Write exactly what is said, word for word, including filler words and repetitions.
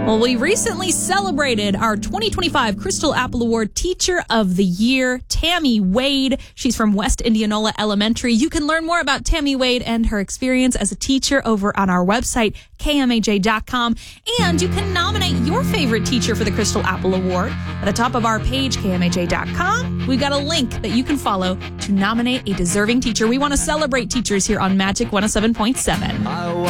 Well, we recently celebrated our twenty twenty-five Crystal Apple Award Teacher of the Year, Tammy Wade. She's from West Indianola Elementary. You can learn more about Tammy Wade and her experience as a teacher over on our website, K M A J dot com. And you can nominate your favorite teacher for the Crystal Apple Award. At the top of our page, K M A J dot com, we've got a link that you can follow to nominate a deserving teacher. We want to celebrate teachers here on Magic one oh seven point seven.